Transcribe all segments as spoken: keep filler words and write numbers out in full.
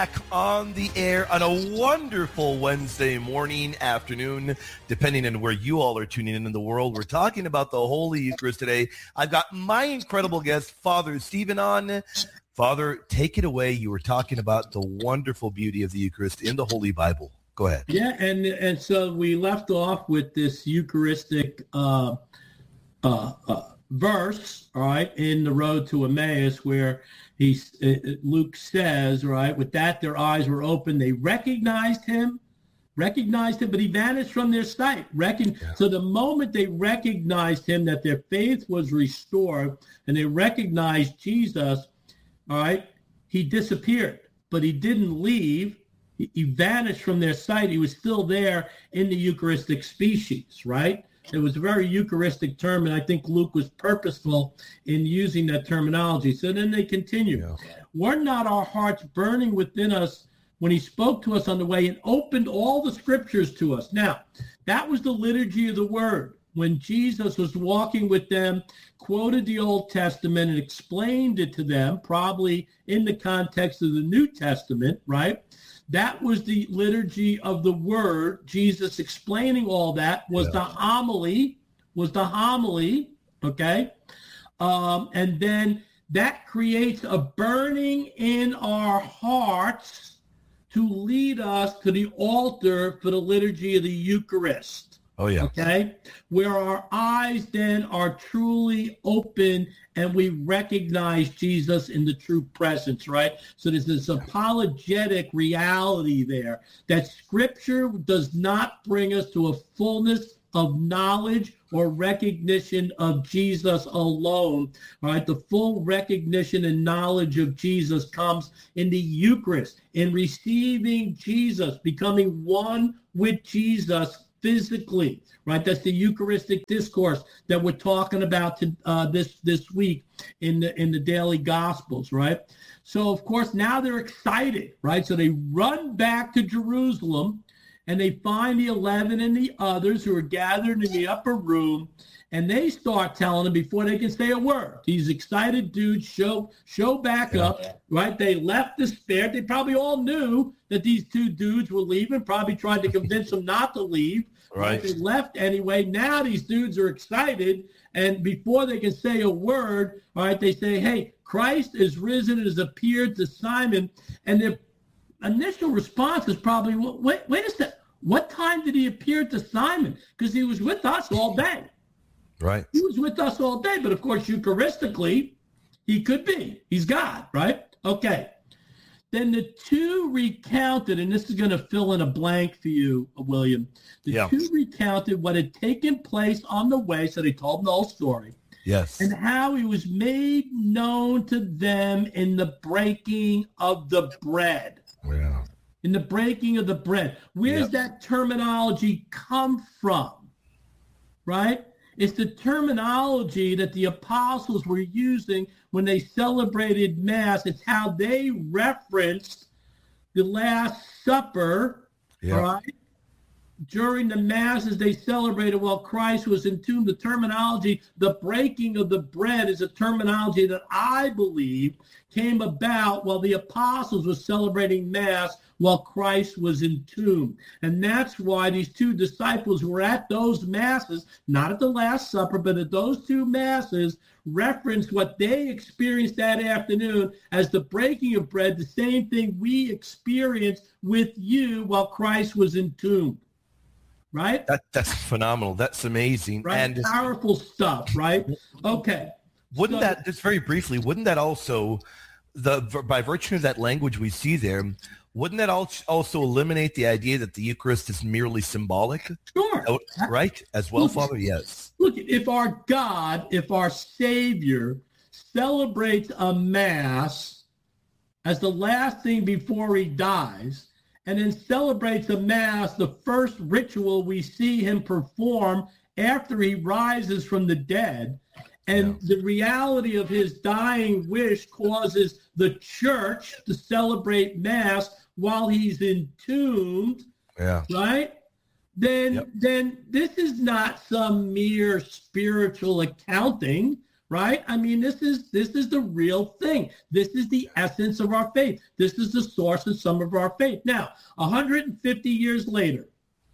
On the air on a wonderful Wednesday morning, afternoon, depending on where you all are tuning in in the world. We're talking about the Holy Eucharist today. I've got my incredible guest, Father Stephen, on. Father, take it away. You were talking about the wonderful beauty of the Eucharist in the Holy Bible. Go ahead. Yeah, and and so we left off with this Eucharistic uh, uh, uh, verse, all right, in the road to Emmaus, where he, uh, Luke says, right, with that their eyes were open. They recognized him, recognized him, but he vanished from their sight. Recon- yeah. So the moment they recognized him, that their faith was restored, and they recognized Jesus, all right, he disappeared, but he didn't leave. He, he vanished from their sight. He was still there in the Eucharistic species, right? It was a very Eucharistic term, and I think Luke was purposeful in using that terminology. So then they continue. Yeah. Were not our hearts burning within us when he spoke to us on the way and opened all the scriptures to us? Now, that was the liturgy of the word. When Jesus was walking with them, quoted the Old Testament and explained it to them, probably in the context of the New Testament, right? That was the liturgy of the word. Jesus explaining all that was yeah. the homily, was the homily, okay? Um, and then that creates a burning in our hearts to lead us to the altar for the liturgy of the Eucharist. Oh, yeah. Okay? Where our eyes then are truly open and we recognize Jesus in the true presence, right? So there's this apologetic reality there that Scripture does not bring us to a fullness of knowledge or recognition of Jesus alone. All right, the full recognition and knowledge of Jesus comes in the Eucharist, in receiving Jesus, becoming one with Jesus physically, right? That's the Eucharistic discourse that we're talking about to, uh, this this week in the in the daily Gospels, right? So of course now they're excited, right? So they run back to Jerusalem, and they find the eleven and the others who are gathered in the upper room, and they start telling them before they can say a word. These excited dudes show show back yeah. up, right? They left despair. They probably all knew that these two dudes were leaving, probably tried to convince them not to leave. Right. They left anyway. Now these dudes are excited, and before they can say a word, all right, they say, hey, Christ is risen and has appeared to Simon. And their initial response is probably, well, wait, wait a second. What time did he appear to Simon? Because he was with us all day. Right. He was with us all day, but of course, Eucharistically, he could be. He's God, right? Okay. Then the two recounted, and this is going to fill in a blank for you, William. The yeah. two recounted what had taken place on the way, so they told the whole story. Yes. And how he was made known to them in the breaking of the bread. Yeah. In the breaking of the bread. Where's yep. that terminology come from? Right? It's the terminology that the apostles were using when they celebrated Mass. It's how they referenced the Last Supper, yep. right? During the Masses they celebrated while Christ was entombed. The terminology, the breaking of the bread, is a terminology that I believe came about while the apostles were celebrating Mass while Christ was entombed. And that's why these two disciples were at those Masses, not at the Last Supper, but at those two Masses, referenced what they experienced that afternoon as the breaking of bread, the same thing we experienced with you while Christ was entombed. Right? That, that's phenomenal. That's amazing. Right? And powerful stuff, right? Okay. Wouldn't so, that, just very briefly, wouldn't that also, the by virtue of that language we see there, wouldn't that also eliminate the idea that the Eucharist is merely symbolic? Sure. Oh, right? As well, look, Father? Yes. Look, if our God, if our Savior celebrates a Mass as the last thing before he dies, and then celebrates a Mass, the first ritual we see him perform after he rises from the dead, and yeah. the reality of his dying wish causes the church to celebrate Mass while he's entombed, yeah. right? Then, yep. then this is not some mere spiritual accounting, right? I mean, this is this is the real thing. This is the essence of our faith. This is the source of some of our faith. Now, one hundred fifty years later,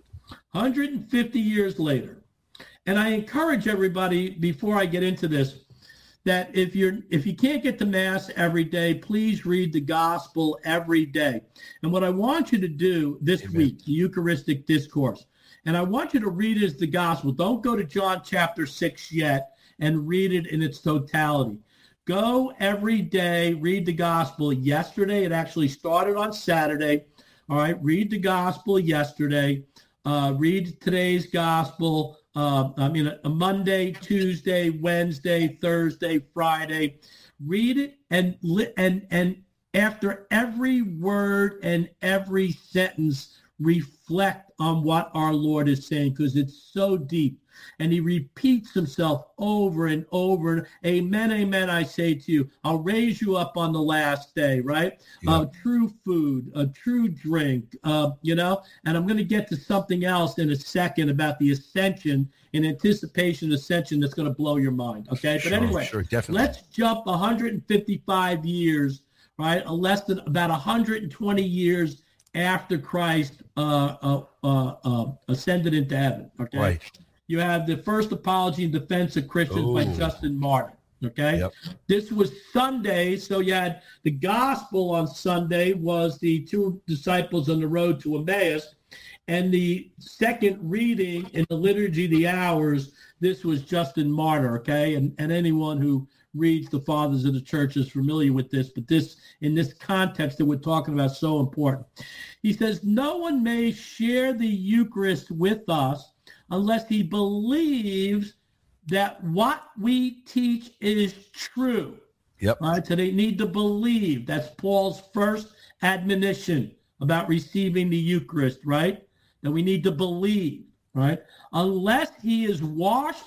one hundred fifty years later, and I encourage everybody before I get into this, that if you're if you can't get to Mass every day, please read the Gospel every day. And what I want you to do this Amen. week, the Eucharistic Discourse, and I want you to read as the Gospel. Don't go to John chapter six yet and read it in its totality. Go every day, read the Gospel. Yesterday, it actually started on Saturday. All right, read the Gospel yesterday. Uh, read today's Gospel. Uh, I mean, a Monday, Tuesday, Wednesday, Thursday, Friday. Read it and and and after every word and every sentence, reflect on what our Lord is saying, because it's so deep. And he repeats himself over and over. Amen, amen, I say to you. I'll raise you up on the last day, right? Yeah. Uh, true food, a true drink, uh, you know? And I'm going to get to something else in a second about the ascension, in anticipation of ascension that's going to blow your mind, okay? Sure, but anyway, sure, definitely. Let's jump one hundred fifty-five years, right? A less than about one hundred twenty years after Christ uh, uh, uh, uh, ascended into heaven, okay? Right. You have the first apology in defense of Christians Ooh. by Justin Martyr, okay? Yep. This was Sunday, so you had the gospel on Sunday was the two disciples on the road to Emmaus, and the second reading in the Liturgy of the Hours, this was Justin Martyr, okay? And, and anyone who reads the Fathers of the Church is familiar with this, but this, in this context that we're talking about, is so important. He says, no one may share the Eucharist with us unless he believes that what we teach is true. Yep. Right? So they need to believe. That's Paul's first admonition about receiving the Eucharist, right? That we need to believe, right? Unless he is washed